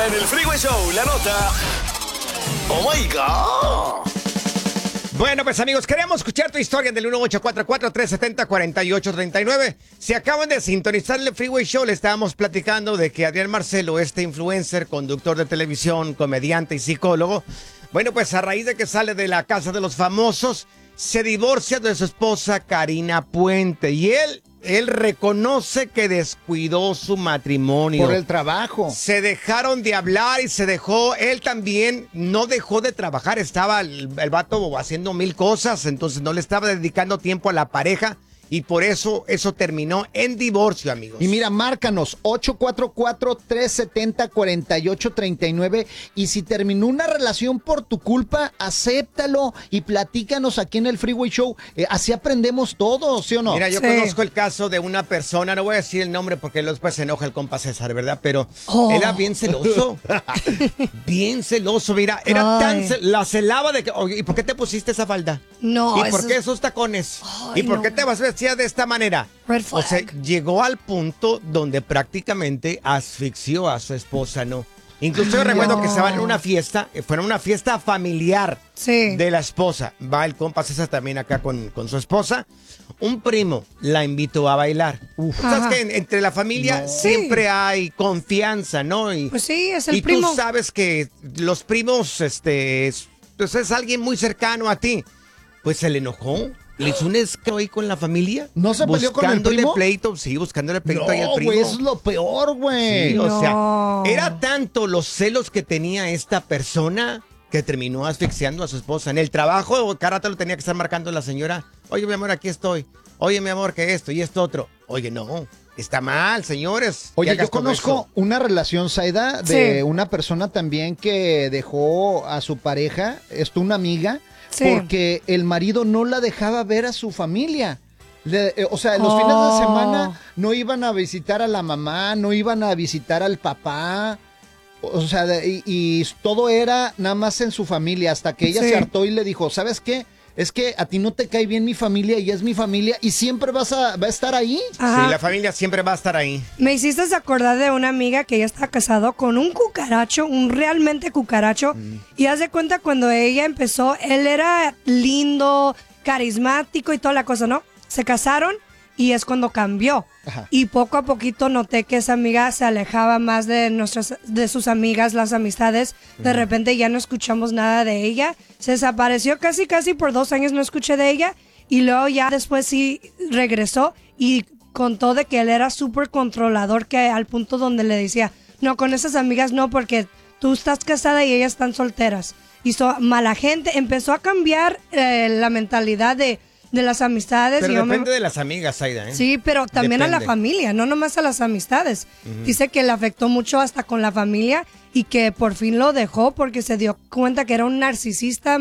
Ahora en el Freeway Show, la nota. Oh my God. Bueno, pues amigos, queremos escuchar tu historia del 1844-370-4839. Si acaban de sintonizar el Freeway Show, le estábamos platicando de que Adrián Marcelo, este influencer, conductor de televisión, comediante y psicólogo, bueno, pues a raíz de que sale de la casa de los famosos, se divorcia de su esposa Karina Puente y él reconoce que descuidó su matrimonio. Por el trabajo. Se dejaron de hablar y se dejó, él también no dejó de trabajar, estaba el vato haciendo mil cosas, entonces no le estaba dedicando tiempo a la pareja y por eso terminó en divorcio, amigos. Y mira, márcanos 844-370-4839 y si terminó una relación por tu culpa, acéptalo y platícanos aquí en el Freeway Show. Así aprendemos todos, ¿sí o no? Mira, yo conozco el caso de una persona, no voy a decir el nombre porque después se enoja el compa César, ¿verdad? Pero era bien celoso, bien celoso, mira, era la celaba de que, oye, ¿y por qué te pusiste esa falda? No, ¿Y por qué esos tacones? Ay, ¿Y por qué te vas vestida de esta manera? Red flag. O sea, llegó al punto donde prácticamente asfixió a su esposa, ¿no? Incluso yo recuerdo que estaban en una fiesta, fue una fiesta familiar de la esposa. Va el compa César también acá con su esposa. Un primo la invitó a bailar. ¿Sabes que entre la familia siempre hay confianza, ¿no? Y, pues sí, es el primo. Y tú sabes que los primos, pues es alguien muy cercano a ti. Pues se le enojó. Le hizo un escándalo ahí con la familia. ¿No se peleó con el primo? Buscándole pleito ahí al primo. No, güey, eso es lo peor, güey. Sí, o sea, era tanto los celos que tenía esta persona que terminó asfixiando a su esposa. En el trabajo, cada rato lo tenía que estar marcando la señora. Oye, mi amor, aquí estoy. Oye, mi amor, que esto y esto otro. Oye, no, está mal, señores. Oye, yo conozco una relación, Zaida, de una persona también que dejó a su pareja, una amiga, porque el marido no la dejaba ver a su familia. O sea, los fines de semana no iban a visitar a la mamá, no iban a visitar al papá. O sea, y todo era nada más en su familia, hasta que ella se hartó y le dijo, ¿sabes qué? Es que a ti no te cae bien mi familia y es mi familia y siempre va a estar ahí. Ajá. Sí, la familia siempre va a estar ahí. Me hiciste acordar de una amiga que ella está casado con un cucaracho, un realmente cucaracho. Y haz de cuenta cuando ella empezó, él era lindo, carismático y toda la cosa, ¿no? Se casaron y es cuando cambió. Ajá. Y poco a poquito noté que esa amiga se alejaba más de sus amigas, las amistades. De repente ya no escuchamos nada de ella. Se desapareció casi por 2 años, no escuché de ella. Y luego ya después sí regresó y contó de que él era súper controlador, que al punto donde le decía, no, con esas amigas no, porque tú estás casada y ellas están solteras. Hizo mala gente, empezó a cambiar la mentalidad de las amistades. Pero depende de las amigas, Zaida, ¿eh? Sí, pero también a la familia, no nomás a las amistades. Dice que le afectó mucho hasta con la familia y que por fin lo dejó porque se dio cuenta que era un narcisista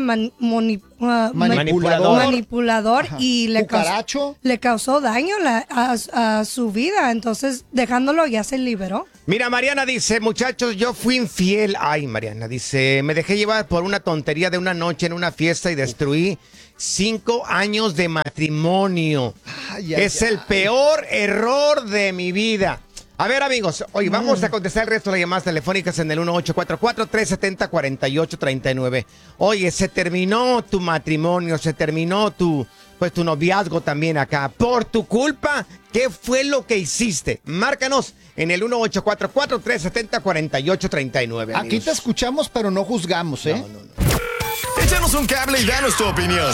manipulador y le causó daño a su vida. Entonces, dejándolo ya se liberó. Mira, Mariana dice, muchachos, yo fui infiel. Ay, Mariana dice, me dejé llevar por una tontería de una noche en una fiesta y destruí 5 años de matrimonio. Es el peor error de mi vida. A ver, amigos, hoy vamos a contestar el resto de las llamadas telefónicas en el 1844-370-4839. Oye, se terminó tu matrimonio, se terminó tu noviazgo también acá. Por tu culpa, ¿qué fue lo que hiciste? Márcanos en el 1844-370-4839. Aquí te escuchamos, pero no juzgamos, ¿eh? No. Échanos un cable y danos tu opinión.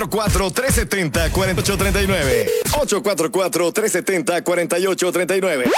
844-370-4839. 844-370-4839.